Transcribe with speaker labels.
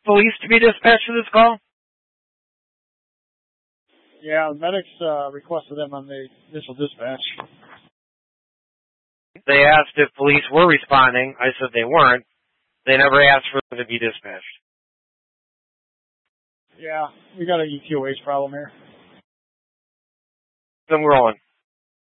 Speaker 1: police to be dispatched to this call?
Speaker 2: Yeah, the medics requested them on the initial dispatch.
Speaker 1: They asked if police were responding. I said they weren't. They never asked for them to be dispatched.
Speaker 2: Yeah, we got a EQH problem here.
Speaker 1: Then we're rolling.